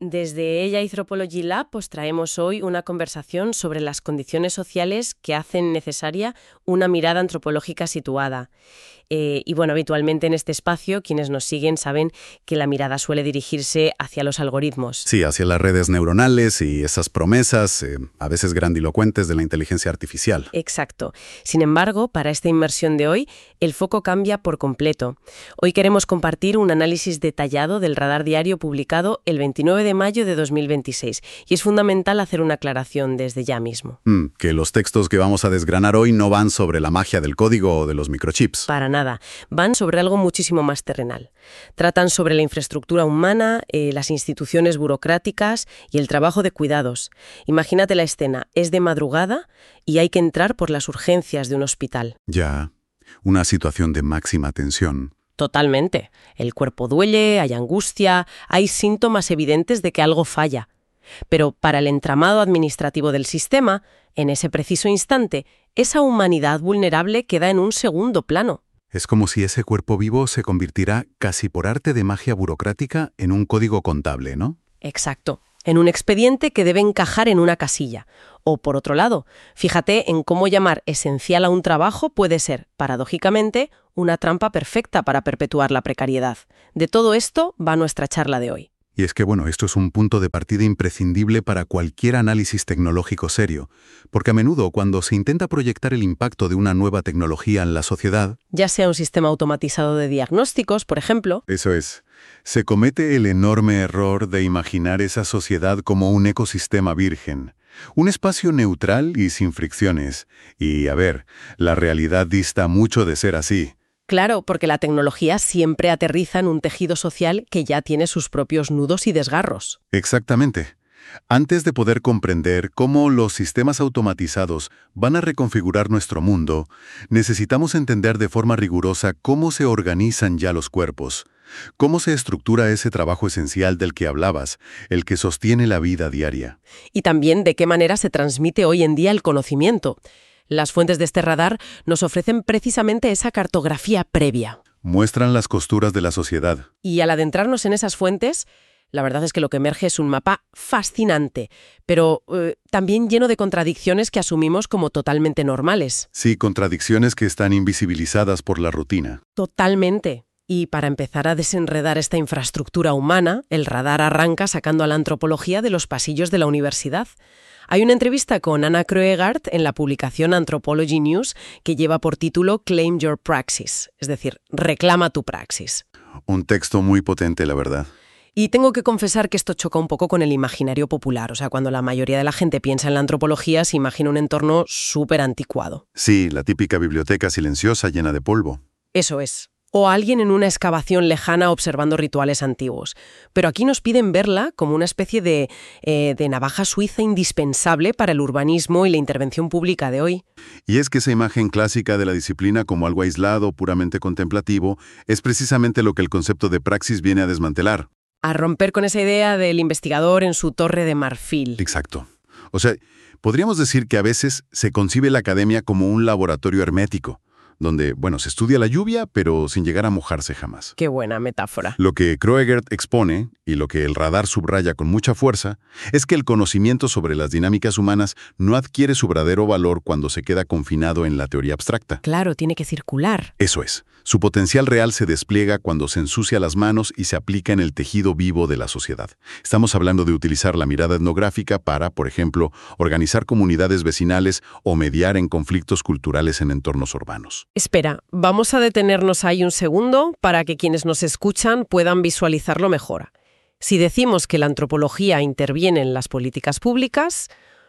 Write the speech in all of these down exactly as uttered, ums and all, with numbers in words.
Desde Ella Anthropology Lab os traemos hoy una conversación sobre las condiciones sociales que hacen necesaria una mirada antropológica situada. Eh, y bueno, habitualmente en este espacio quienes nos siguen saben que la mirada suele dirigirse hacia los algoritmos. Sí, hacia las redes neuronales y esas promesas, eh, a veces grandilocuentes, de la inteligencia artificial. Exacto. Sin embargo, para esta inmersión de hoy, el foco cambia por completo. Hoy queremos compartir un análisis detallado del radar diario publicado el veintinueve de mayo de dos mil veintiséis. Y es fundamental hacer una aclaración desde ya mismo. Mm, que los textos que vamos a desgranar hoy no van sobre la magia del código o de los microchips. Para nada. Van sobre algo muchísimo más terrenal. Tratan sobre la infraestructura humana, eh, las instituciones burocráticas y el trabajo de cuidados. Imagínate la escena. Es de madrugada y hay que entrar por las urgencias de un hospital. Ya, una situación de máxima tensión. Totalmente. El cuerpo duele, hay angustia, hay síntomas evidentes de que algo falla. Pero para el entramado administrativo del sistema, en ese preciso instante, esa humanidad vulnerable queda en un segundo plano. Es como si ese cuerpo vivo se convirtiera, casi por arte de magia burocrática, en un código contable, ¿no? Exacto. En un expediente que debe encajar en una casilla. O, por otro lado, fíjate en cómo llamar esencial a un trabajo puede ser, paradójicamente, una trampa perfecta para perpetuar la precariedad. De todo esto va nuestra charla de hoy. Y es que, bueno, esto es un punto de partida imprescindible para cualquier análisis tecnológico serio, porque a menudo cuando se intenta proyectar el impacto de una nueva tecnología en la sociedad, ya sea un sistema automatizado de diagnósticos, por ejemplo. Eso es. Se comete el enorme error de imaginar esa sociedad como un ecosistema virgen, un espacio neutral y sin fricciones. Y, a ver, la realidad dista mucho de ser así. Claro, porque la tecnología siempre aterriza en un tejido social que ya tiene sus propios nudos y desgarros. Exactamente. Antes de poder comprender cómo los sistemas automatizados van a reconfigurar nuestro mundo, necesitamos entender de forma rigurosa cómo se organizan ya los cuerpos, cómo se estructura ese trabajo esencial del que hablabas, el que sostiene la vida diaria. Y también de qué manera se transmite hoy en día el conocimiento. Las fuentes de este radar nos ofrecen precisamente esa cartografía previa. Muestran las costuras de la sociedad. Y al adentrarnos en esas fuentes, la verdad es que lo que emerge es un mapa fascinante, pero eh, también lleno de contradicciones que asumimos como totalmente normales. Sí, contradicciones que están invisibilizadas por la rutina. Totalmente. Y para empezar a desenredar esta infraestructura humana, el radar arranca sacando a la antropología de los pasillos de la universidad. Hay una entrevista con Anna Kroegaard en la publicación Anthropology News que lleva por título Claim Your Praxis, es decir, reclama tu praxis. Un texto muy potente, la verdad. Y tengo que confesar que esto choca un poco con el imaginario popular. O sea, cuando la mayoría de la gente piensa en la antropología, se imagina un entorno súper anticuado. Sí, la típica biblioteca silenciosa llena de polvo. Eso es. O alguien en una excavación lejana observando rituales antiguos. Pero aquí nos piden verla como una especie de, eh, de navaja suiza indispensable para el urbanismo y la intervención pública de hoy. Y es que esa imagen clásica de la disciplina como algo aislado, puramente contemplativo, es precisamente lo que el concepto de praxis viene a desmantelar. A romper con esa idea del investigador en su torre de marfil. Exacto. O sea, podríamos decir que a veces se concibe la academia como un laboratorio hermético, donde, bueno, se estudia la lluvia, pero sin llegar a mojarse jamás. Qué buena metáfora. Lo que Kroegaard expone, y lo que el radar subraya con mucha fuerza, es que el conocimiento sobre las dinámicas humanas no adquiere su verdadero valor cuando se queda confinado en la teoría abstracta. Claro, tiene que circular. Eso es. Su potencial real se despliega cuando se ensucia las manos y se aplica en el tejido vivo de la sociedad. Estamos hablando de utilizar la mirada etnográfica para, por ejemplo, organizar comunidades vecinales o mediar en conflictos culturales en entornos urbanos. Espera, vamos a detenernos ahí un segundo para que quienes nos escuchan puedan visualizarlo mejor. Si decimos que la antropología interviene en las políticas públicas,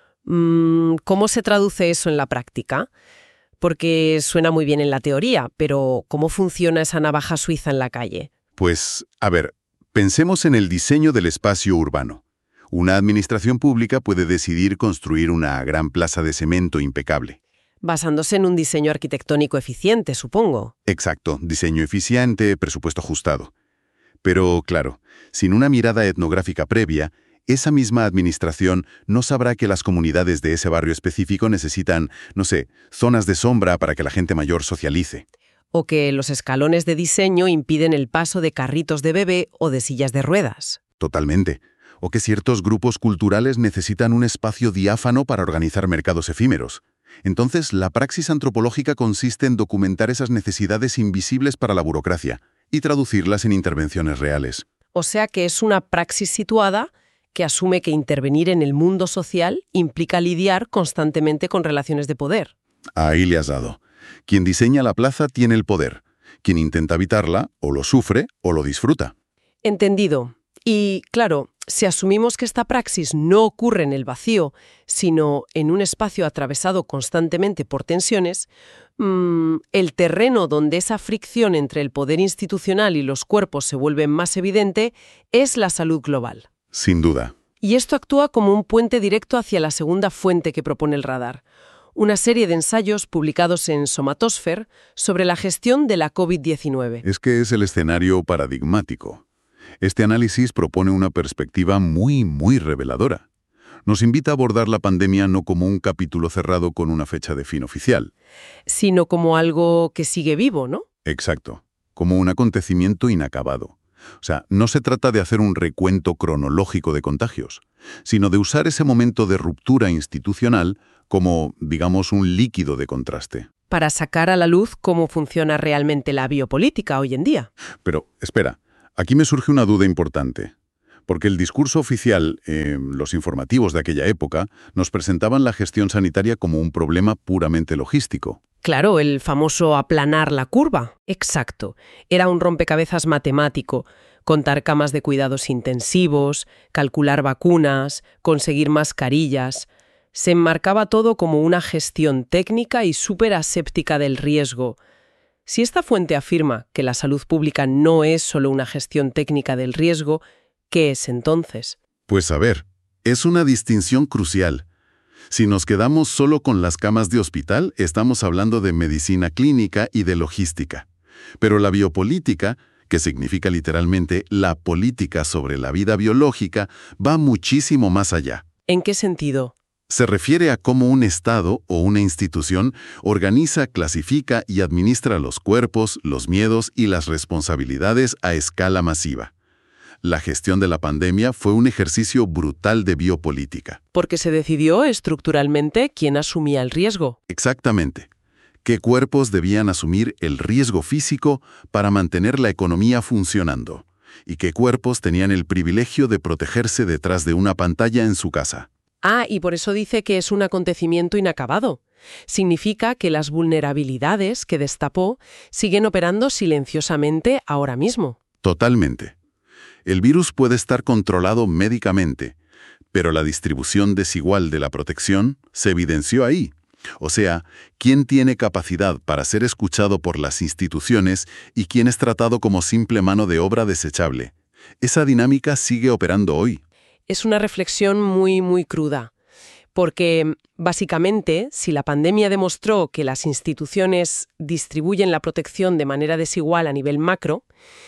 ¿cómo se traduce eso en la práctica? Porque suena muy bien en la teoría, pero ¿cómo funciona esa navaja suiza en la calle? Pues, a ver, pensemos en el diseño del espacio urbano. Una administración pública puede decidir construir una gran plaza de cemento impecable. Basándose en un diseño arquitectónico eficiente, supongo. Exacto, diseño eficiente, presupuesto ajustado. Pero, claro, sin una mirada etnográfica previa, esa misma administración no sabrá que las comunidades de ese barrio específico necesitan, no sé, zonas de sombra para que la gente mayor socialice. O que los escalones de diseño impiden el paso de carritos de bebé o de sillas de ruedas. Totalmente. o que ciertos grupos culturales necesitan un espacio diáfano para organizar mercados efímeros. Entonces, la praxis antropológica consiste en documentar esas necesidades invisibles para la burocracia y traducirlas en intervenciones reales. O sea que es una praxis situada que asume que intervenir en el mundo social implica lidiar constantemente con relaciones de poder. Ahí le has dado. Quien diseña la plaza tiene el poder. Quien intenta evitarla, o lo sufre o lo disfruta. Entendido. Y, claro, si asumimos que esta praxis no ocurre en el vacío, sino en un espacio atravesado constantemente por tensiones, mmm, el terreno donde esa fricción entre el poder institucional y los cuerpos se vuelve más evidente es la salud global. Sin duda. Y esto actúa como un puente directo hacia la segunda fuente que propone el radar. Una serie de ensayos publicados en Somatosphere sobre la gestión de la COVID diecinueve. Es que es el escenario paradigmático. Este análisis propone una perspectiva muy, muy reveladora. Nos invita a abordar la pandemia no como un capítulo cerrado con una fecha de fin oficial, sino como algo que sigue vivo, ¿no? Exacto, como un acontecimiento inacabado. O sea, no se trata de hacer un recuento cronológico de contagios, sino de usar ese momento de ruptura institucional como, digamos, un líquido de contraste. Para sacar a la luz cómo funciona realmente la biopolítica hoy en día. Pero, espera, aquí me surge una duda importante. Porque el discurso oficial, eh, los informativos de aquella época, nos presentaban la gestión sanitaria como un problema puramente logístico. Claro, el famoso aplanar la curva. Exacto. Era un rompecabezas matemático. Contar camas de cuidados intensivos, calcular vacunas, conseguir mascarillas. Se enmarcaba todo como una gestión técnica y súper aséptica del riesgo. Si esta fuente afirma que la salud pública no es solo una gestión técnica del riesgo, ¿qué es entonces? Pues a ver, es una distinción crucial. Si nos quedamos solo con las camas de hospital, estamos hablando de medicina clínica y de logística. Pero la biopolítica, que significa literalmente la política sobre la vida biológica, va muchísimo más allá. ¿En qué sentido? Se refiere a cómo un Estado o una institución organiza, clasifica y administra los cuerpos, los miedos y las responsabilidades a escala masiva. La gestión de la pandemia fue un ejercicio brutal de biopolítica. Porque se decidió estructuralmente quién asumía el riesgo. Exactamente. ¿Qué cuerpos debían asumir el riesgo físico para mantener la economía funcionando? ¿Y qué cuerpos tenían el privilegio de protegerse detrás de una pantalla en su casa? Ah, y por eso dice que es un acontecimiento inacabado. Significa que las vulnerabilidades que destapó siguen operando silenciosamente ahora mismo. Totalmente. El virus puede estar controlado médicamente, pero la distribución desigual de la protección se evidenció ahí. O sea, quién tiene capacidad para ser escuchado por las instituciones y quién es tratado como simple mano de obra desechable. Esa dinámica sigue operando hoy. Es una reflexión muy, muy cruda. Porque, básicamente, si la pandemia demostró que las instituciones distribuyen la protección de manera desigual a nivel macro,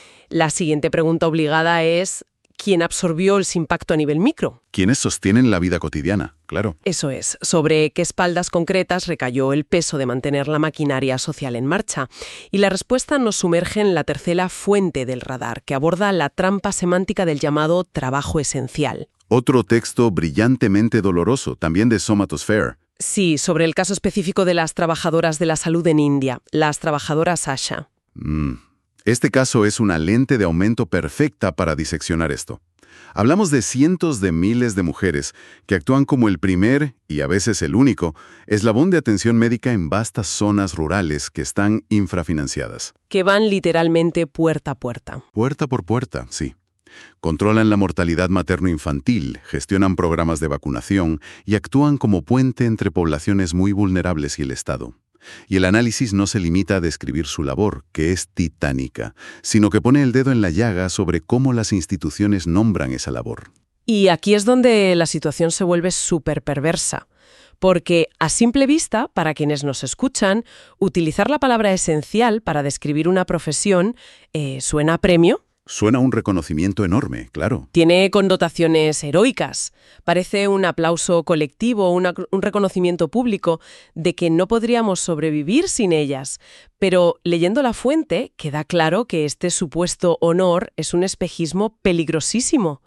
la siguiente pregunta obligada es ¿quién absorbió ese impacto a nivel micro? ¿Quiénes sostienen la vida cotidiana? Claro. Eso es, sobre qué espaldas concretas recayó el peso de mantener la maquinaria social en marcha. Y la respuesta nos sumerge en la tercera fuente del radar, que aborda la trampa semántica del llamado trabajo esencial. Otro texto brillantemente doloroso, también de Somatosphere. Sí, sobre el caso específico de las trabajadoras de la salud en India, las trabajadoras ASHA. Mm. Este caso es una lente de aumento perfecta para diseccionar esto. Hablamos de cientos de miles de mujeres que actúan como el primer, y a veces el único, eslabón de atención médica en vastas zonas rurales que están infrafinanciadas. Que van literalmente puerta a puerta. Puerta por puerta, sí. Controlan la mortalidad materno-infantil, gestionan programas de vacunación y actúan como puente entre poblaciones muy vulnerables y el Estado. Y el análisis no se limita a describir su labor, que es titánica, sino que pone el dedo en la llaga sobre cómo las instituciones nombran esa labor. Y aquí es donde la situación se vuelve súper perversa. Porque, a simple vista, para quienes nos escuchan, utilizar la palabra esencial para describir una profesión eh, suena a premio. Suena un reconocimiento enorme, claro. Tiene connotaciones heroicas. Parece un aplauso colectivo, una, un reconocimiento público de que no podríamos sobrevivir sin ellas. Pero leyendo la fuente, queda claro que este supuesto honor es un espejismo peligrosísimo.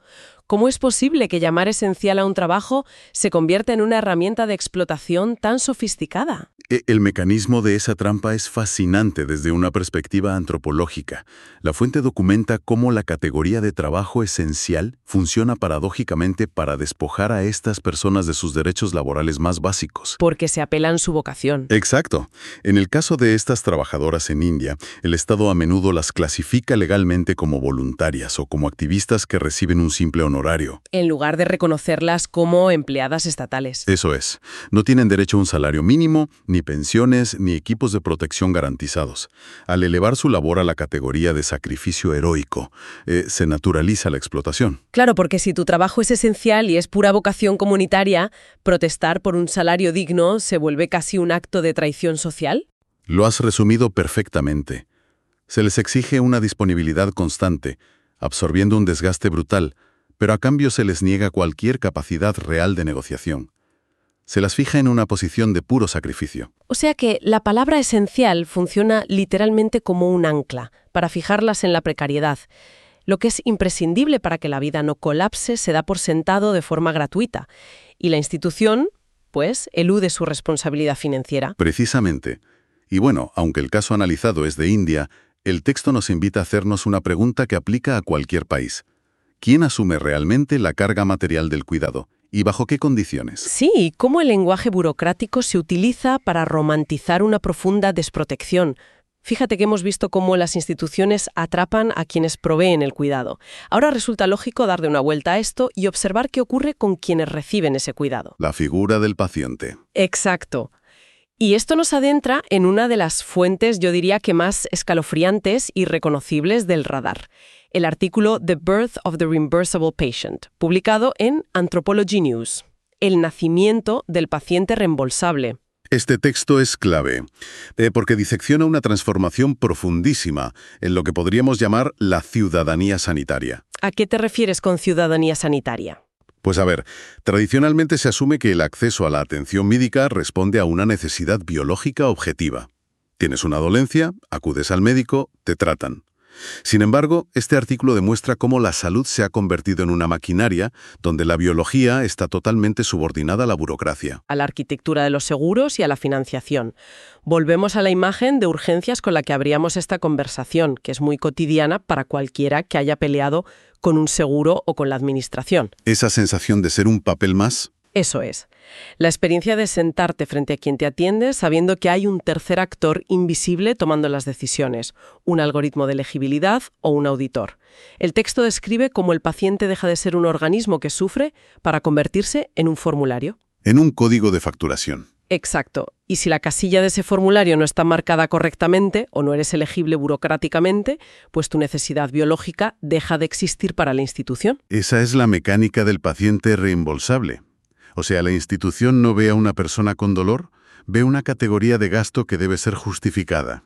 ¿Cómo es posible que llamar esencial a un trabajo se convierta en una herramienta de explotación tan sofisticada? E- El mecanismo de esa trampa es fascinante desde una perspectiva antropológica. La fuente documenta cómo la categoría de trabajo esencial funciona paradójicamente para despojar a estas personas de sus derechos laborales más básicos. Porque se apela en su vocación. Exacto. En el caso de estas trabajadoras en India, el Estado a menudo las clasifica legalmente como voluntarias o como activistas que reciben un simple honorario. En lugar de reconocerlas como empleadas estatales. Eso es. No tienen derecho a un salario mínimo, ni pensiones, ni equipos de protección garantizados. Al elevar su labor a la categoría de sacrificio heroico, eh, se naturaliza la explotación. Claro, porque si tu trabajo es esencial y es pura vocación comunitaria, protestar por un salario digno se vuelve casi un acto de traición social. Lo has resumido perfectamente. Se les exige una disponibilidad constante, absorbiendo un desgaste brutal, pero a cambio se les niega cualquier capacidad real de negociación. Se las fija en una posición de puro sacrificio. O sea que la palabra esencial funciona literalmente como un ancla para fijarlas en la precariedad. Lo que es imprescindible para que la vida no colapse se da por sentado de forma gratuita. Y la institución, pues, elude su responsabilidad financiera. Precisamente. Y bueno, aunque el caso analizado es de India, el texto nos invita a hacernos una pregunta que aplica a cualquier país. ¿Quién asume realmente la carga material del cuidado? ¿Y bajo qué condiciones? Sí, y cómo el lenguaje burocrático se utiliza para romantizar una profunda desprotección. Fíjate que hemos visto cómo las instituciones atrapan a quienes proveen el cuidado. Ahora resulta lógico darle una vuelta a esto y observar qué ocurre con quienes reciben ese cuidado. La figura del paciente. Exacto. Y esto nos adentra en una de las fuentes, yo diría que más escalofriantes y reconocibles del radar. El artículo The Birth of the Reimbursable Patient, publicado en Anthropology News. El nacimiento del paciente reembolsable. Este texto es clave, eh, porque disecciona una transformación profundísima en lo que podríamos llamar la ciudadanía sanitaria. ¿A qué te refieres con ciudadanía sanitaria? Pues a ver, tradicionalmente se asume que el acceso a la atención médica responde a una necesidad biológica objetiva. Tienes una dolencia, acudes al médico, te tratan. Sin embargo, este artículo demuestra cómo la salud se ha convertido en una maquinaria donde la biología está totalmente subordinada a la burocracia. A la arquitectura de los seguros y a la financiación. Volvemos a la imagen de urgencias con la que abríamos esta conversación, que es muy cotidiana para cualquiera que haya peleado con un seguro o con la administración. Esa sensación de ser un papel más. Eso es. La experiencia de sentarte frente a quien te atiende sabiendo que hay un tercer actor invisible tomando las decisiones, un algoritmo de elegibilidad o un auditor. El texto describe cómo el paciente deja de ser un organismo que sufre para convertirse en un formulario. En un código de facturación. Exacto. Y si la casilla de ese formulario no está marcada correctamente o no eres elegible burocráticamente, pues tu necesidad biológica deja de existir para la institución. Esa es la mecánica del paciente reembolsable. O sea, la institución no ve a una persona con dolor, ve una categoría de gasto que debe ser justificada.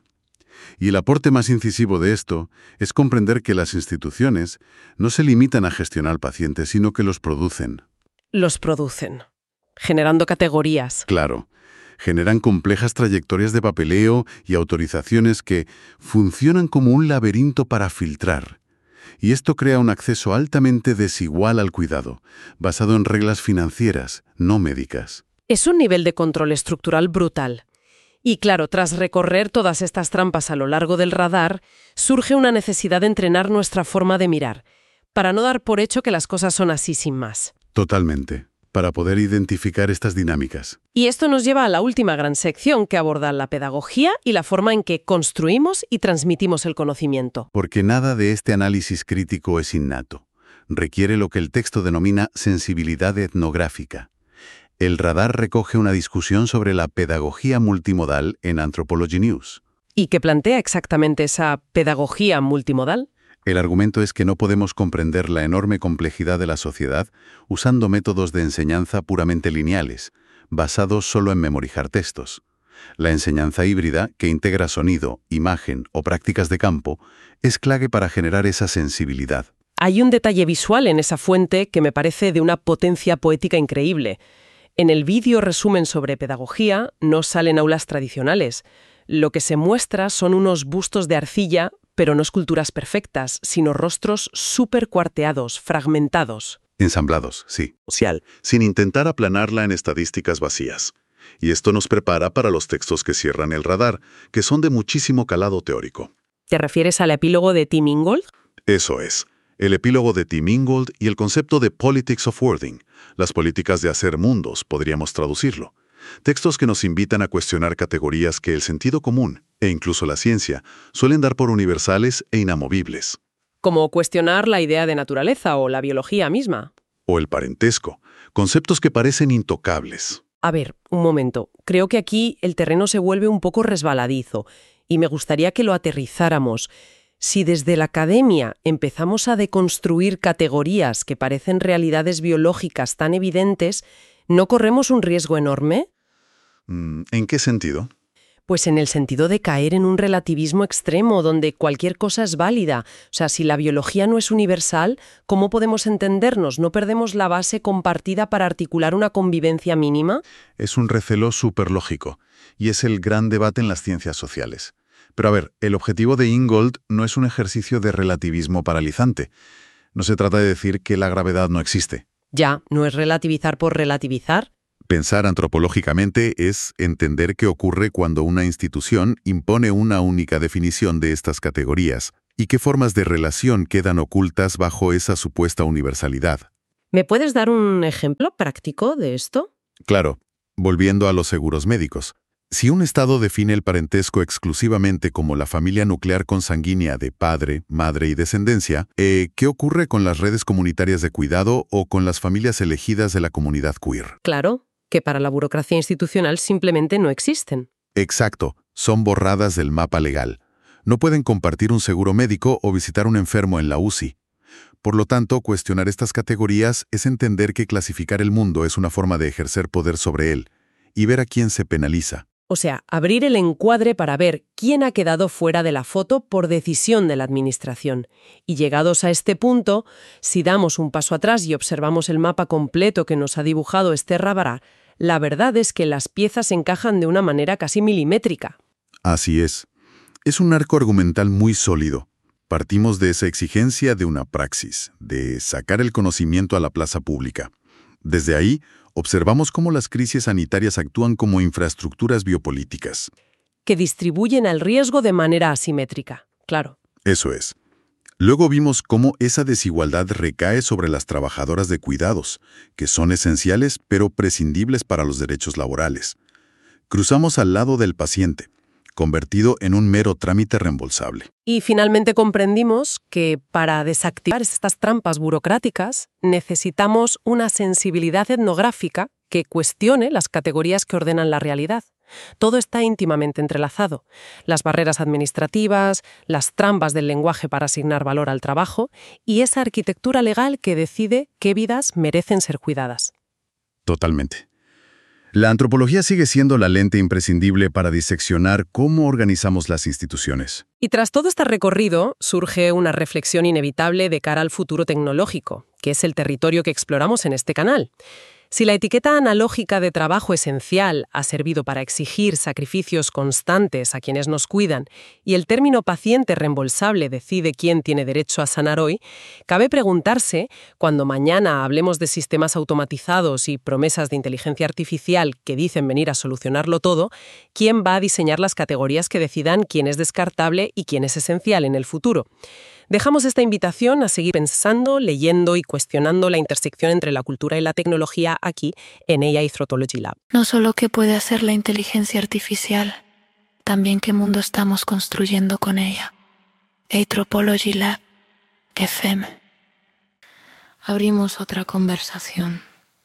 Y el aporte más incisivo de esto es comprender que las instituciones no se limitan a gestionar pacientes, sino que los producen. Los producen, generando categorías. Claro, generan complejas trayectorias de papeleo y autorizaciones que funcionan como un laberinto para filtrar. Y esto crea un acceso altamente desigual al cuidado, basado en reglas financieras, no médicas. Es un nivel de control estructural brutal. Y claro, tras recorrer todas estas trampas a lo largo del radar, surge una necesidad de entrenar nuestra forma de mirar, para no dar por hecho que las cosas son así sin más. Totalmente, para poder identificar estas dinámicas. Y esto nos lleva a la última gran sección que aborda la pedagogía y la forma en que construimos y transmitimos el conocimiento. Porque nada de este análisis crítico es innato. Requiere lo que el texto denomina sensibilidad etnográfica. El radar recoge una discusión sobre la pedagogía multimodal en Anthropology News. ¿Y qué plantea exactamente esa pedagogía multimodal? El argumento es que no podemos comprender la enorme complejidad de la sociedad usando métodos de enseñanza puramente lineales, basados solo en memorizar textos. La enseñanza híbrida, que integra sonido, imagen o prácticas de campo, es clave para generar esa sensibilidad. Hay un detalle visual en esa fuente que me parece de una potencia poética increíble. En el vídeo resumen sobre pedagogía no salen aulas tradicionales. Lo que se muestra son unos bustos de arcilla, pero no esculturas perfectas, sino rostros súper cuarteados, fragmentados. Ensamblados, sí. social. Sin intentar aplanarla en estadísticas vacías. Y esto nos prepara para los textos que cierran el radar, que son de muchísimo calado teórico. ¿Te refieres al epílogo de Tim Ingold? Eso es. El epílogo de Tim Ingold y el concepto de Politics of Wording, las políticas de hacer mundos, podríamos traducirlo. Textos que nos invitan a cuestionar categorías que el sentido común, e incluso la ciencia, suelen dar por universales e inamovibles. Como cuestionar la idea de naturaleza o la biología misma. O el parentesco, conceptos que parecen intocables. A ver, un momento. Creo que aquí el terreno se vuelve un poco resbaladizo y me gustaría que lo aterrizáramos. Si desde la academia empezamos a deconstruir categorías que parecen realidades biológicas tan evidentes, ¿no corremos un riesgo enorme? ¿En qué sentido? Pues en el sentido de caer en un relativismo extremo donde cualquier cosa es válida. O sea, si la biología no es universal, ¿cómo podemos entendernos? ¿No perdemos la base compartida para articular una convivencia mínima? Es un recelo superlógico, y es el gran debate en las ciencias sociales. Pero a ver, el objetivo de Ingold no es un ejercicio de relativismo paralizante. No se trata de decir que la gravedad no existe. Ya, ¿no es relativizar por relativizar? Pensar antropológicamente es entender qué ocurre cuando una institución impone una única definición de estas categorías y qué formas de relación quedan ocultas bajo esa supuesta universalidad. ¿Me puedes dar un ejemplo práctico de esto? Claro, volviendo a los seguros médicos. Si un Estado define el parentesco exclusivamente como la familia nuclear consanguínea de padre, madre y descendencia, eh, ¿qué ocurre con las redes comunitarias de cuidado o con las familias elegidas de la comunidad queer? Claro, que para la burocracia institucional simplemente no existen. Exacto, son borradas del mapa legal. No pueden compartir un seguro médico o visitar a un enfermo en la U C I. Por lo tanto, cuestionar estas categorías es entender que clasificar el mundo es una forma de ejercer poder sobre él y ver a quién se penaliza. O sea, abrir el encuadre para ver quién ha quedado fuera de la foto por decisión de la Administración. Y llegados a este punto, si damos un paso atrás y observamos el mapa completo que nos ha dibujado Esther Rabarà, la verdad es que las piezas encajan de una manera casi milimétrica. Así es. Es un arco argumental muy sólido. Partimos de esa exigencia de una praxis, de sacar el conocimiento a la plaza pública. Desde ahí, observamos cómo las crisis sanitarias actúan como infraestructuras biopolíticas. Que distribuyen el riesgo de manera asimétrica, claro. Eso es. Luego vimos cómo esa desigualdad recae sobre las trabajadoras de cuidados, que son esenciales pero prescindibles para los derechos laborales. Cruzamos al lado del paciente, convertido en un mero trámite reembolsable. Y finalmente comprendimos que para desactivar estas trampas burocráticas necesitamos una sensibilidad etnográfica que cuestione las categorías que ordenan la realidad. Todo está íntimamente entrelazado. Las barreras administrativas, las trampas del lenguaje para asignar valor al trabajo y esa arquitectura legal que decide qué vidas merecen ser cuidadas. Totalmente. La antropología sigue siendo la lente imprescindible para diseccionar cómo organizamos las instituciones. Y tras todo este recorrido, surge una reflexión inevitable de cara al futuro tecnológico, que es el territorio que exploramos en este canal. Si la etiqueta analógica de trabajo esencial ha servido para exigir sacrificios constantes a quienes nos cuidan y el término paciente reembolsable decide quién tiene derecho a sanar hoy, cabe preguntarse, cuando mañana hablemos de sistemas automatizados y promesas de inteligencia artificial que dicen venir a solucionarlo todo, ¿quién va a diseñar las categorías que decidan quién es descartable y quién es esencial en el futuro? Dejamos esta invitación a seguir pensando, leyendo y cuestionando la intersección entre la cultura y la tecnología aquí en A I Anthropology Lab. No solo qué puede hacer la inteligencia artificial, también qué mundo estamos construyendo con ella. Anthropology Lab F M. Abrimos otra conversación.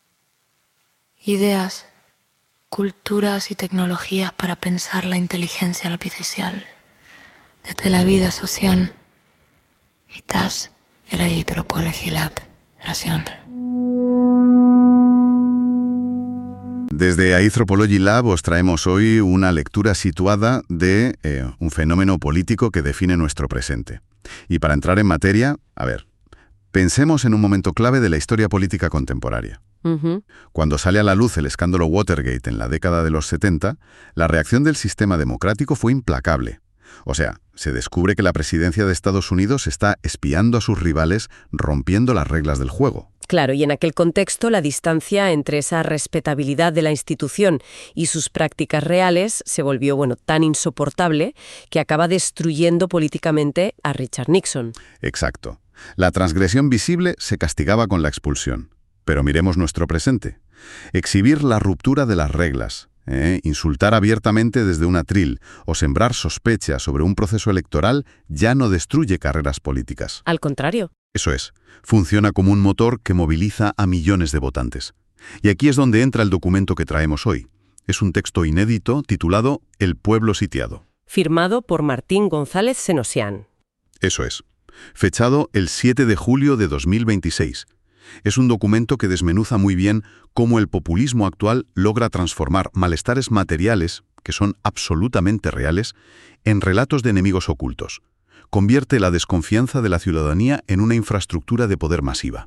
Ideas, culturas y tecnologías para pensar la inteligencia artificial desde la vida social. Estás en la Anthropology Lab. Gracias. Desde Anthropology Lab os traemos hoy una lectura situada de eh, un fenómeno político que define nuestro presente. Y para entrar en materia, a ver, pensemos en un momento clave de la historia política contemporánea. Uh-huh. Cuando sale a la luz el escándalo Watergate en la década de los setenta, la reacción del sistema democrático fue implacable. O sea, se descubre que la presidencia de Estados Unidos está espiando a sus rivales, rompiendo las reglas del juego. Claro, y en aquel contexto la distancia entre esa respetabilidad de la institución y sus prácticas reales se volvió, bueno, tan insoportable que acaba destruyendo políticamente a Richard Nixon. Exacto. La transgresión visible se castigaba con la expulsión. Pero miremos nuestro presente. Exhibir la ruptura de las reglas, ¿eh? insultar abiertamente desde un atril o sembrar sospecha sobre un proceso electoral ya no destruye carreras políticas. Al contrario. Eso es, funciona como un motor que moviliza a millones de votantes. Y aquí es donde entra el documento que traemos hoy. Es un texto inédito titulado El pueblo sitiado. Firmado por Martín González Senosian. Eso es. Fechado el siete de julio de dos mil veintiséis. Es un documento que desmenuza muy bien cómo el populismo actual logra transformar malestares materiales, que son absolutamente reales, en relatos de enemigos ocultos. Convierte la desconfianza de la ciudadanía en una infraestructura de poder masiva.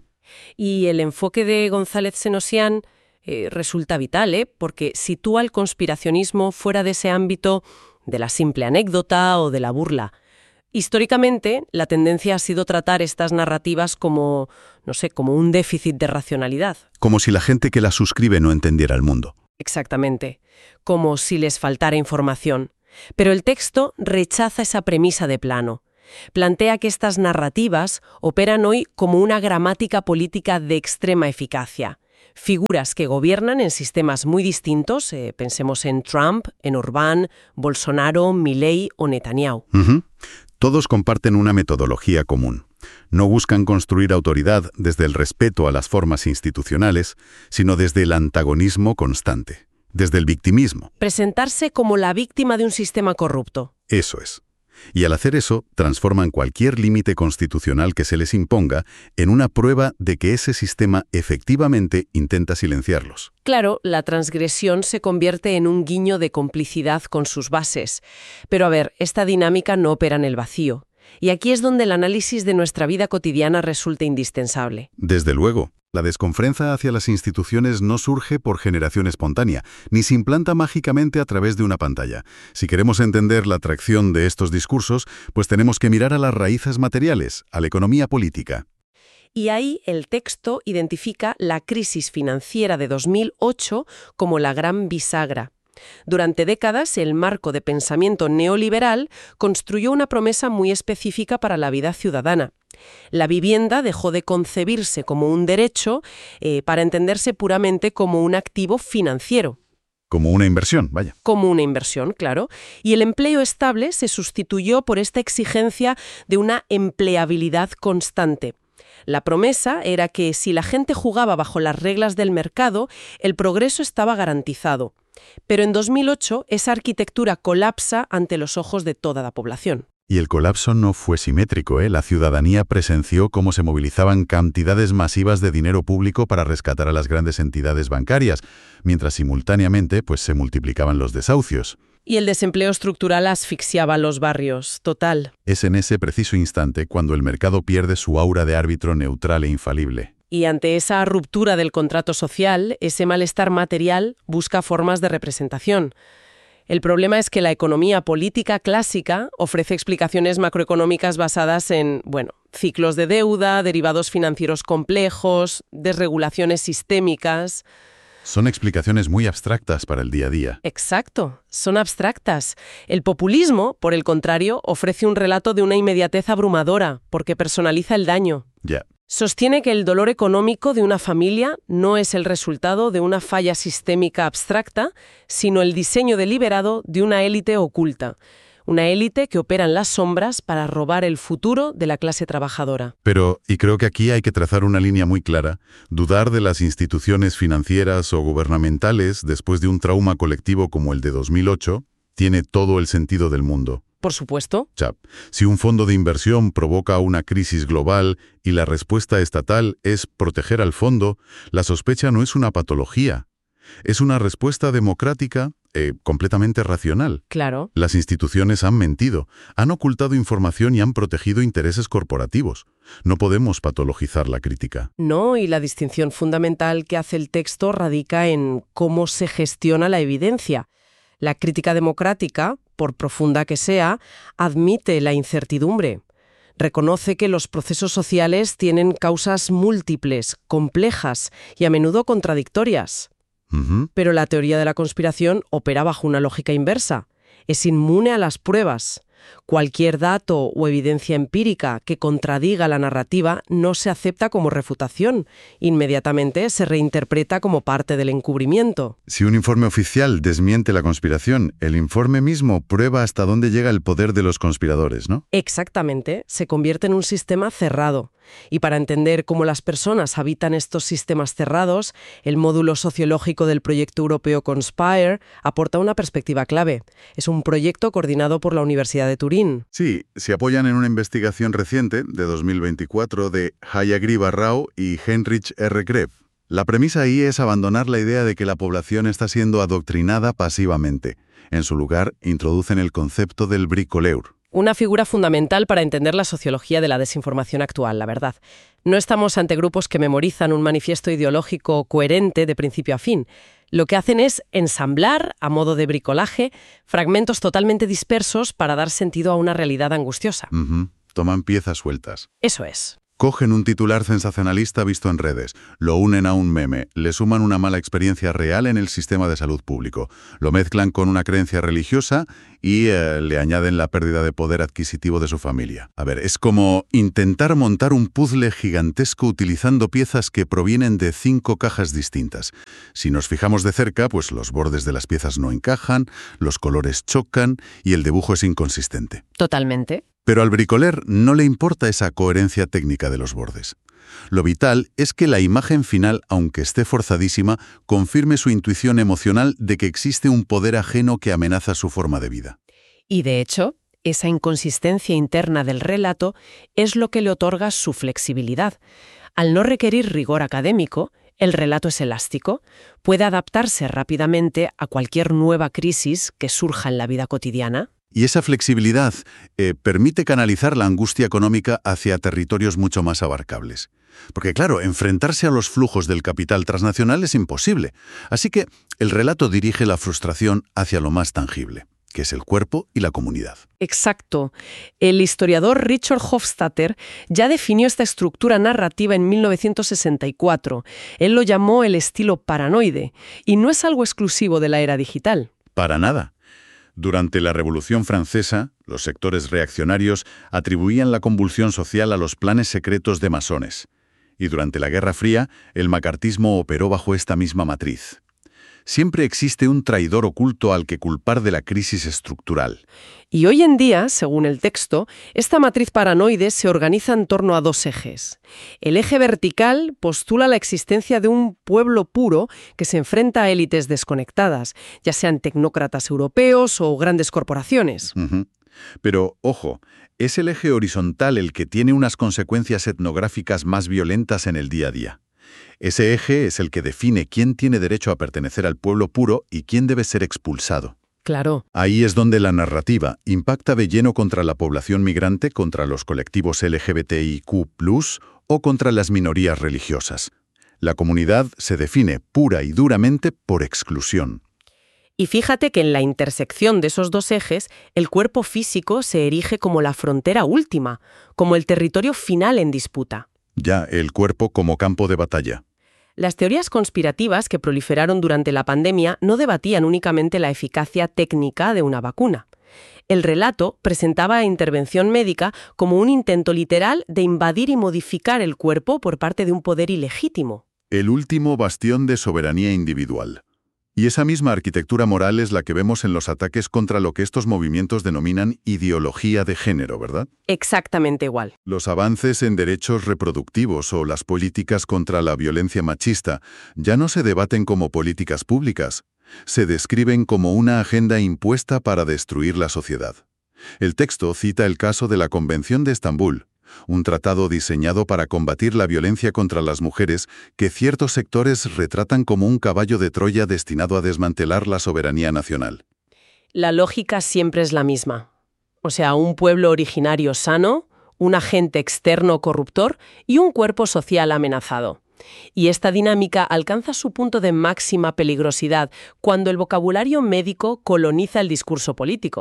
Y el enfoque de González Senosian eh, resulta vital, ¿eh? porque sitúa el conspiracionismo fuera de ese ámbito de la simple anécdota o de la burla. Históricamente, la tendencia ha sido tratar estas narrativas como, no sé, como un déficit de racionalidad. Como si la gente que las suscribe no entendiera el mundo. Exactamente. Como si les faltara información. Pero el texto rechaza esa premisa de plano. Plantea que estas narrativas operan hoy como una gramática política de extrema eficacia. Figuras que gobiernan en sistemas muy distintos, eh, pensemos en Trump, en Orbán, Bolsonaro, Milei o Netanyahu. Uh-huh. Todos comparten una metodología común. No buscan construir autoridad desde el respeto a las formas institucionales, sino desde el antagonismo constante, desde el victimismo. Presentarse como la víctima de un sistema corrupto. Eso es. Y al hacer eso, transforman cualquier límite constitucional que se les imponga en una prueba de que ese sistema efectivamente intenta silenciarlos. Claro, la transgresión se convierte en un guiño de complicidad con sus bases. Pero a ver, esta dinámica no opera en el vacío. Y aquí es donde el análisis de nuestra vida cotidiana resulta indispensable. Desde luego. La desconfianza hacia las instituciones no surge por generación espontánea, ni se implanta mágicamente a través de una pantalla. Si queremos entender la atracción de estos discursos, pues tenemos que mirar a las raíces materiales, a la economía política. Y ahí el texto identifica la crisis financiera de dos mil ocho como la gran bisagra. Durante décadas, el marco de pensamiento neoliberal construyó una promesa muy específica para la vida ciudadana. La vivienda dejó de concebirse como un derecho eh, para entenderse puramente como un activo financiero. Como una inversión, vaya. Como una inversión, claro. Y el empleo estable se sustituyó por esta exigencia de una empleabilidad constante. La promesa era que si la gente jugaba bajo las reglas del mercado, el progreso estaba garantizado. Pero en dos mil ocho esa arquitectura colapsa ante los ojos de toda la población. Y el colapso no fue simétrico, ¿eh? La ciudadanía presenció cómo se movilizaban cantidades masivas de dinero público para rescatar a las grandes entidades bancarias, mientras simultáneamente pues, se multiplicaban los desahucios. Y el desempleo estructural asfixiaba a los barrios, total. Es en ese preciso instante cuando el mercado pierde su aura de árbitro neutral e infalible. Y ante esa ruptura del contrato social, ese malestar material busca formas de representación. El problema es que la economía política clásica ofrece explicaciones macroeconómicas basadas en, bueno, ciclos de deuda, derivados financieros complejos, desregulaciones sistémicas. Son explicaciones muy abstractas para el día a día. Exacto, son abstractas. El populismo, por el contrario, ofrece un relato de una inmediatez abrumadora, porque personaliza el daño. Ya. Yeah. Sostiene que el dolor económico de una familia no es el resultado de una falla sistémica abstracta, sino el diseño deliberado de una élite oculta. Una élite que opera en las sombras para robar el futuro de la clase trabajadora. Pero, y creo que aquí hay que trazar una línea muy clara, dudar de las instituciones financieras o gubernamentales después de un trauma colectivo como el de dos mil ocho, tiene todo el sentido del mundo. Por supuesto. O sea, si un fondo de inversión provoca una crisis global y la respuesta estatal es proteger al fondo, la sospecha no es una patología. Es una respuesta democrática eh, completamente racional. Claro. Las instituciones han mentido, han ocultado información y han protegido intereses corporativos. No podemos patologizar la crítica. No, y la distinción fundamental que hace el texto radica en cómo se gestiona la evidencia. La crítica democrática, por profunda que sea, admite la incertidumbre. Reconoce que los procesos sociales tienen causas múltiples, complejas y a menudo contradictorias. Ujú. Pero la teoría de la conspiración opera bajo una lógica inversa. Es inmune a las pruebas. Cualquier dato o evidencia empírica que contradiga la narrativa no se acepta como refutación. Inmediatamente se reinterpreta como parte del encubrimiento. Si un informe oficial desmiente la conspiración, el informe mismo prueba hasta dónde llega el poder de los conspiradores, ¿no? Exactamente, se convierte en un sistema cerrado. Y para entender cómo las personas habitan estos sistemas cerrados, el módulo sociológico del proyecto europeo Conspire aporta una perspectiva clave. Es un proyecto coordinado por la Universidad de Turín. Sí, se apoyan en una investigación reciente de dos mil veinticuatro de Hayagriva Rao y Heinrich R. Greb. La premisa ahí es abandonar la idea de que la población está siendo adoctrinada pasivamente. En su lugar, introducen el concepto del bricoleur. Una figura fundamental para entender la sociología de la desinformación actual, la verdad. No estamos ante grupos que memorizan un manifiesto ideológico coherente de principio a fin. Lo que hacen es ensamblar, a modo de bricolaje, fragmentos totalmente dispersos para dar sentido a una realidad angustiosa. Ujú. Toman piezas sueltas. Eso es. Cogen un titular sensacionalista visto en redes, lo unen a un meme, le suman una mala experiencia real en el sistema de salud público, lo mezclan con una creencia religiosa y eh, le añaden la pérdida de poder adquisitivo de su familia. A ver, es como intentar montar un puzzle gigantesco utilizando piezas que provienen de cinco cajas distintas. Si nos fijamos de cerca, pues los bordes de las piezas no encajan, los colores chocan y el dibujo es inconsistente. Totalmente. Pero al bricoler no le importa esa coherencia técnica de los bordes. Lo vital es que la imagen final, aunque esté forzadísima, confirme su intuición emocional de que existe un poder ajeno que amenaza su forma de vida. Y de hecho, esa inconsistencia interna del relato es lo que le otorga su flexibilidad. Al no requerir rigor académico, el relato es elástico, puede adaptarse rápidamente a cualquier nueva crisis que surja en la vida cotidiana. Y esa flexibilidad eh, permite canalizar la angustia económica hacia territorios mucho más abarcables. Porque claro, enfrentarse a los flujos del capital transnacional es imposible. Así que el relato dirige la frustración hacia lo más tangible, que es el cuerpo y la comunidad. Exacto. El historiador Richard Hofstadter ya definió esta estructura narrativa en mil novecientos sesenta y cuatro. Él lo llamó el estilo paranoide, y no es algo exclusivo de la era digital. Para nada. Durante la Revolución Francesa, los sectores reaccionarios atribuían la convulsión social a los planes secretos de masones. Y durante la Guerra Fría, el macartismo operó bajo esta misma matriz. Siempre existe un traidor oculto al que culpar de la crisis estructural. Y hoy en día, según el texto, esta matriz paranoide se organiza en torno a dos ejes. El eje vertical postula la existencia de un pueblo puro que se enfrenta a élites desconectadas, ya sean tecnócratas europeos o grandes corporaciones. Uh-huh. Pero, ojo, es el eje horizontal el que tiene unas consecuencias etnográficas más violentas en el día a día. Ese eje es el que define quién tiene derecho a pertenecer al pueblo puro y quién debe ser expulsado. Claro. Ahí es donde la narrativa impacta de lleno contra la población migrante, contra los colectivos L G B T I Q plus, o contra las minorías religiosas. La comunidad se define pura y duramente por exclusión. Y fíjate que en la intersección de esos dos ejes, el cuerpo físico se erige como la frontera última, como el territorio final en disputa. Ya, el cuerpo como campo de batalla. Las teorías conspirativas que proliferaron durante la pandemia no debatían únicamente la eficacia técnica de una vacuna. El relato presentaba a intervención médica como un intento literal de invadir y modificar el cuerpo por parte de un poder ilegítimo. El último bastión de soberanía individual. Y esa misma arquitectura moral es la que vemos en los ataques contra lo que estos movimientos denominan ideología de género, ¿verdad? Exactamente igual. Los avances en derechos reproductivos o las políticas contra la violencia machista ya no se debaten como políticas públicas, se describen como una agenda impuesta para destruir la sociedad. El texto cita el caso de la Convención de Estambul, un tratado diseñado para combatir la violencia contra las mujeres que ciertos sectores retratan como un caballo de Troya destinado a desmantelar la soberanía nacional. La lógica siempre es la misma. O sea, un pueblo originario sano, un agente externo corruptor y un cuerpo social amenazado. Y esta dinámica alcanza su punto de máxima peligrosidad cuando el vocabulario médico coloniza el discurso político.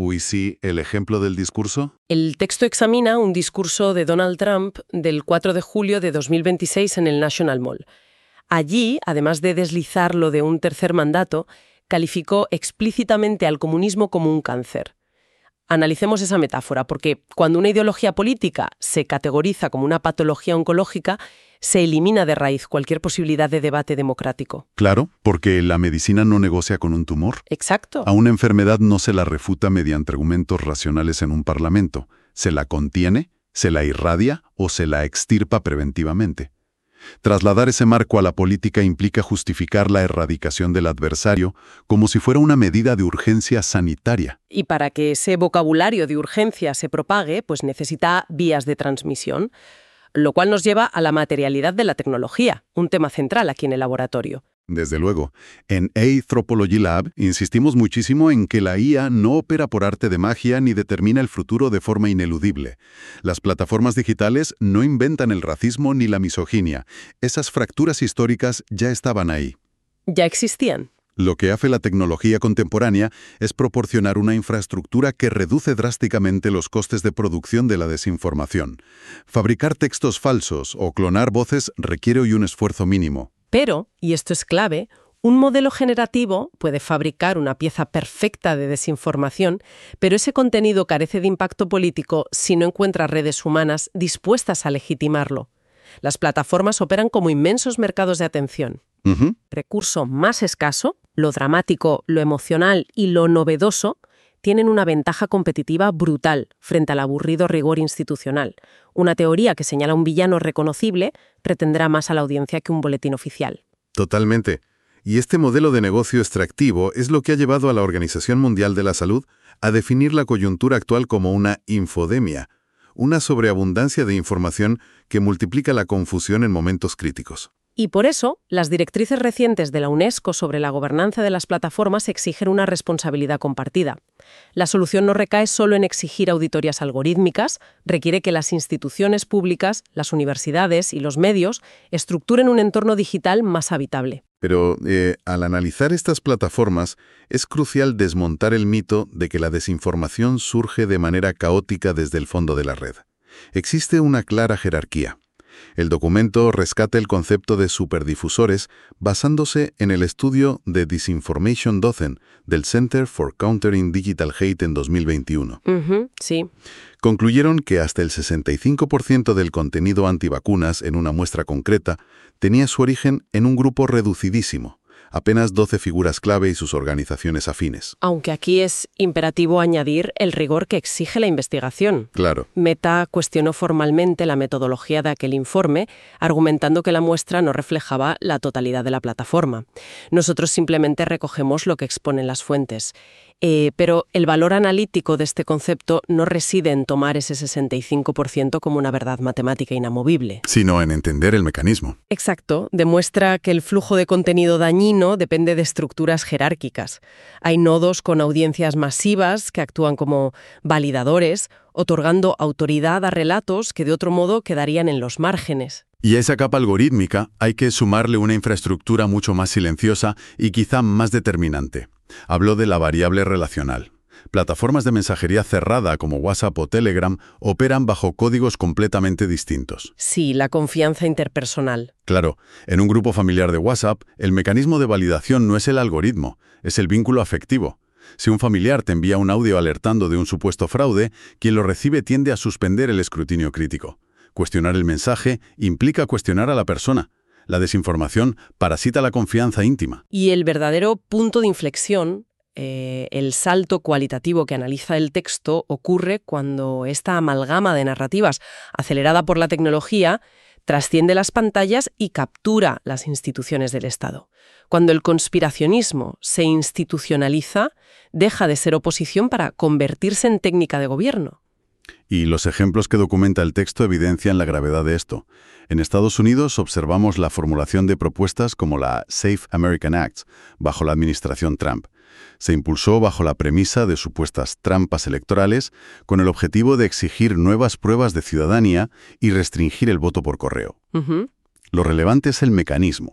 Uy, sí, ¿el ejemplo del discurso? El texto examina un discurso de Donald Trump del cuatro de julio de dos mil veintiséis en el National Mall. Allí, además de deslizar lo de un tercer mandato, calificó explícitamente al comunismo como un cáncer. Analicemos esa metáfora, porque cuando una ideología política se categoriza como una patología oncológica, se elimina de raíz cualquier posibilidad de debate democrático. Claro, porque la medicina no negocia con un tumor. Exacto. A una enfermedad no se la refuta mediante argumentos racionales en un parlamento. Se la contiene, se la irradia o se la extirpa preventivamente. Trasladar ese marco a la política implica justificar la erradicación del adversario como si fuera una medida de urgencia sanitaria. Y para que ese vocabulario de urgencia se propague, pues necesita vías de transmisión, lo cual nos lleva a la materialidad de la tecnología, un tema central aquí en el laboratorio. Desde luego, en Anthropology Lab insistimos muchísimo en que la I A no opera por arte de magia ni determina el futuro de forma ineludible. Las plataformas digitales no inventan el racismo ni la misoginia. Esas fracturas históricas ya estaban ahí. Ya existían. Lo que hace la tecnología contemporánea es proporcionar una infraestructura que reduce drásticamente los costes de producción de la desinformación. Fabricar textos falsos o clonar voces requiere hoy un esfuerzo mínimo. Pero, y esto es clave, un modelo generativo puede fabricar una pieza perfecta de desinformación, pero ese contenido carece de impacto político si no encuentra redes humanas dispuestas a legitimarlo. Las plataformas operan como inmensos mercados de atención. Uh-huh. Recurso más escaso, lo dramático, lo emocional y lo novedoso tienen una ventaja competitiva brutal frente al aburrido rigor institucional. Una teoría que señala un villano reconocible retendrá más a la audiencia que un boletín oficial. Totalmente. Y este modelo de negocio extractivo es lo que ha llevado a la Organización Mundial de la Salud a definir la coyuntura actual como una infodemia, una sobreabundancia de información que multiplica la confusión en momentos críticos. Y por eso, las directrices recientes de la UNESCO sobre la gobernanza de las plataformas exigen una responsabilidad compartida. La solución no recae solo en exigir auditorías algorítmicas, requiere que las instituciones públicas, las universidades y los medios estructuren un entorno digital más habitable. Pero eh, al analizar estas plataformas, es crucial desmontar el mito de que la desinformación surge de manera caótica desde el fondo de la red. Existe una clara jerarquía. El documento rescata el concepto de superdifusores basándose en el estudio de Disinformation Dozen del Center for Countering Digital Hate en dos mil veintiuno. Uh-huh, sí. Concluyeron que hasta el sesenta y cinco por ciento del contenido antivacunas en una muestra concreta tenía su origen en un grupo reducidísimo, apenas doce figuras clave y sus organizaciones afines. Aunque aquí es imperativo añadir el rigor que exige la investigación. Claro. Meta cuestionó formalmente la metodología de aquel informe, argumentando que la muestra no reflejaba la totalidad de la plataforma. Nosotros simplemente recogemos lo que exponen las fuentes. Eh, pero el valor analítico de este concepto no reside en tomar ese sesenta y cinco por ciento como una verdad matemática inamovible. Sino en entender el mecanismo. Exacto. Demuestra que el flujo de contenido dañino depende de estructuras jerárquicas. Hay nodos con audiencias masivas que actúan como validadores, otorgando autoridad a relatos que de otro modo quedarían en los márgenes. Y a esa capa algorítmica hay que sumarle una infraestructura mucho más silenciosa y quizá más determinante. Hablo de la variable relacional. Plataformas de mensajería cerrada como WhatsApp o Telegram operan bajo códigos completamente distintos. Sí, la confianza interpersonal. Claro, en un grupo familiar de WhatsApp, el mecanismo de validación no es el algoritmo, es el vínculo afectivo. Si un familiar te envía un audio alertando de un supuesto fraude, quien lo recibe tiende a suspender el escrutinio crítico. Cuestionar el mensaje implica cuestionar a la persona. La desinformación parasita la confianza íntima. Y el verdadero punto de inflexión, eh, el salto cualitativo que analiza el texto, ocurre cuando esta amalgama de narrativas, acelerada por la tecnología, trasciende las pantallas y captura las instituciones del Estado. Cuando el conspiracionismo se institucionaliza, deja de ser oposición para convertirse en técnica de gobierno. Y los ejemplos que documenta el texto evidencian la gravedad de esto. En Estados Unidos observamos la formulación de propuestas como la Safe American Act bajo la administración Trump. Se impulsó bajo la premisa de supuestas trampas electorales con el objetivo de exigir nuevas pruebas de ciudadanía y restringir el voto por correo. Uh-huh. Lo relevante es el mecanismo.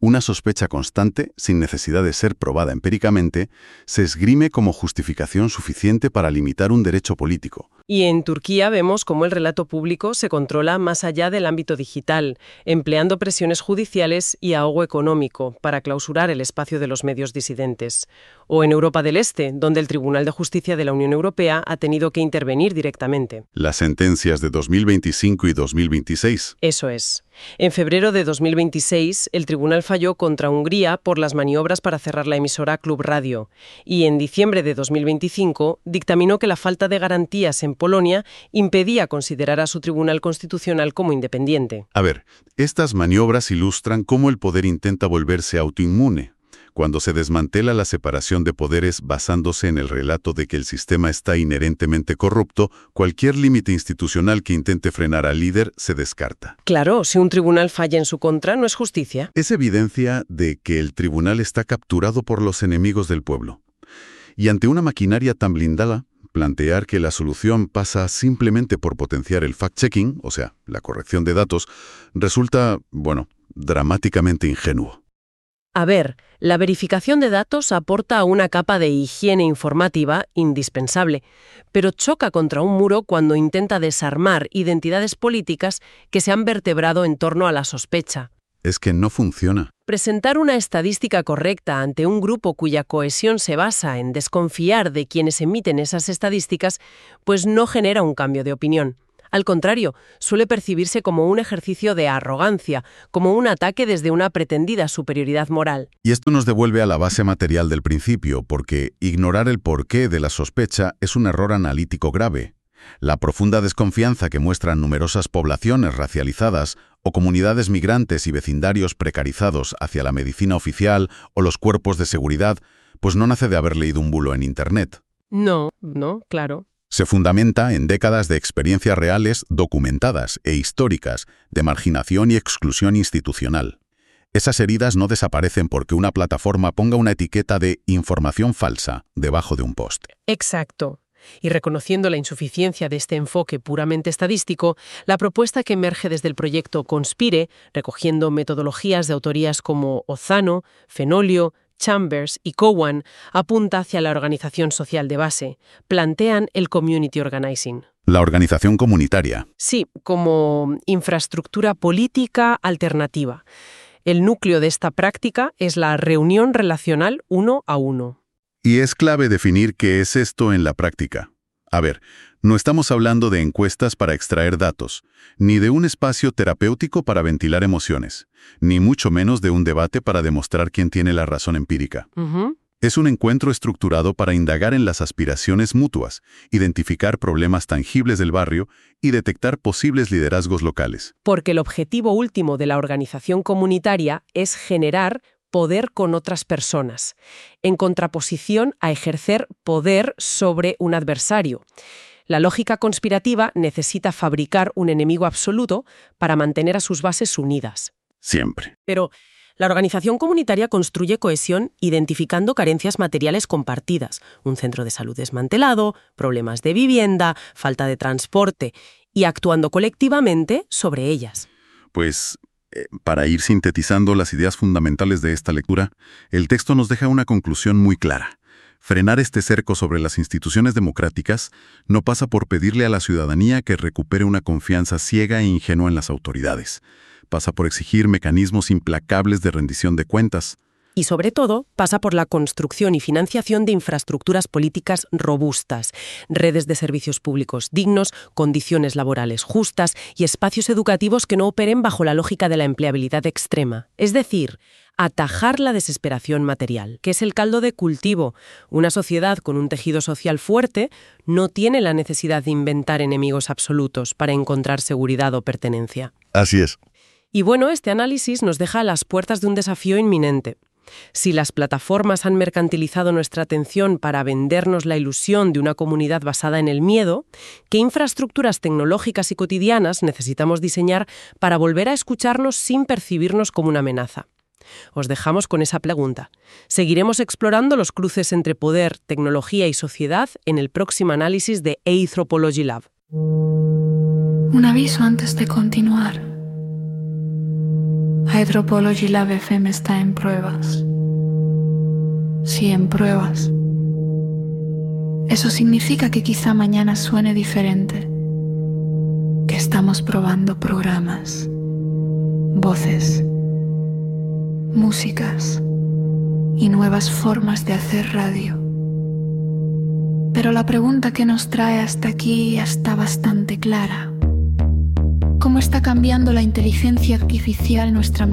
una sospecha constante, sin necesidad de ser probada empíricamente, se esgrime como justificación suficiente para limitar un derecho político. Y en Turquía vemos cómo el relato público se controla más allá del ámbito digital, empleando presiones judiciales y ahogo económico para clausurar el espacio de los medios disidentes. O en Europa del Este, donde el Tribunal de Justicia de la Unión Europea ha tenido que intervenir directamente. Las sentencias de dos mil veinticinco y dos mil veintiséis. Eso es. En febrero de dos mil veintiséis, el tribunal falló contra Hungría por las maniobras para cerrar la emisora Club Radio. Y en diciembre de dos mil veinticinco, dictaminó que la falta de garantías en Polonia impedía considerar a su tribunal constitucional como independiente. A ver, estas maniobras ilustran cómo el poder intenta volverse autoinmune. Cuando se desmantela la separación de poderes basándose en el relato de que el sistema está inherentemente corrupto, cualquier límite institucional que intente frenar al líder se descarta. Claro, si un tribunal falla en su contra, no es justicia. Es evidencia de que el tribunal está capturado por los enemigos del pueblo. Y ante una maquinaria tan blindada, plantear que la solución pasa simplemente por potenciar el fact-checking, o sea, la corrección de datos, resulta, bueno, dramáticamente ingenuo. A ver, la verificación de datos aporta una capa de higiene informativa indispensable, pero choca contra un muro cuando intenta desarmar identidades políticas que se han vertebrado en torno a la sospecha. Es que no funciona. Presentar una estadística correcta ante un grupo cuya cohesión se basa en desconfiar de quienes emiten esas estadísticas, pues no genera un cambio de opinión. Al contrario, suele percibirse como un ejercicio de arrogancia, como un ataque desde una pretendida superioridad moral. Y esto nos devuelve a la base material del principio, porque ignorar el porqué de la sospecha es un error analítico grave. La profunda desconfianza que muestran numerosas poblaciones racializadas o comunidades migrantes y vecindarios precarizados hacia la medicina oficial o los cuerpos de seguridad, pues no nace de haber leído un bulo en Internet. No, no, claro. Se fundamenta en décadas de experiencias reales documentadas e históricas de marginación y exclusión institucional. Esas heridas no desaparecen porque una plataforma ponga una etiqueta de información falsa debajo de un post. Exacto. Y reconociendo la insuficiencia de este enfoque puramente estadístico, la propuesta que emerge desde el proyecto Conspire, recogiendo metodologías de autorías como Ozano, Fenolio, Chambers y Cowan, apunta hacia la organización social de base. Plantean el community organizing. La organización comunitaria. Sí, como infraestructura política alternativa. El núcleo de esta práctica es la reunión relacional uno a uno. Y es clave definir qué es esto en la práctica. A ver, no estamos hablando de encuestas para extraer datos, ni de un espacio terapéutico para ventilar emociones, ni mucho menos de un debate para demostrar quién tiene la razón empírica. Uh-huh. Es un encuentro estructurado para indagar en las aspiraciones mutuas, identificar problemas tangibles del barrio y detectar posibles liderazgos locales. Porque el objetivo último de la organización comunitaria es generar poder con otras personas, en contraposición a ejercer poder sobre un adversario. La lógica conspirativa necesita fabricar un enemigo absoluto para mantener a sus bases unidas. Siempre. Pero la organización comunitaria construye cohesión identificando carencias materiales compartidas, un centro de salud desmantelado, problemas de vivienda, falta de transporte, y actuando colectivamente sobre ellas. Pues, eh, para ir sintetizando las ideas fundamentales de esta lectura, el texto nos deja una conclusión muy clara. Frenar este cerco sobre las instituciones democráticas no pasa por pedirle a la ciudadanía que recupere una confianza ciega e ingenua en las autoridades. Pasa por exigir mecanismos implacables de rendición de cuentas. Y sobre todo, pasa por la construcción y financiación de infraestructuras políticas robustas, redes de servicios públicos dignos, condiciones laborales justas y espacios educativos que no operen bajo la lógica de la empleabilidad extrema. Es decir, atajar la desesperación material, que es el caldo de cultivo. Una sociedad con un tejido social fuerte no tiene la necesidad de inventar enemigos absolutos para encontrar seguridad o pertenencia. Así es. Y bueno, este análisis nos deja a las puertas de un desafío inminente. Si las plataformas han mercantilizado nuestra atención para vendernos la ilusión de una comunidad basada en el miedo, ¿qué infraestructuras tecnológicas y cotidianas necesitamos diseñar para volver a escucharnos sin percibirnos como una amenaza? Os dejamos con esa pregunta. Seguiremos explorando los cruces entre poder, tecnología y sociedad en el próximo análisis de Anthropology Lab. Un aviso antes de continuar. Hydropology Lab F M está en pruebas. Sí, en pruebas. Eso significa que quizá mañana suene diferente, que estamos probando programas, voces, músicas y nuevas formas de hacer radio. Pero la pregunta que nos trae hasta aquí ya está bastante clara. ¿Cómo está cambiando la inteligencia artificial nuestra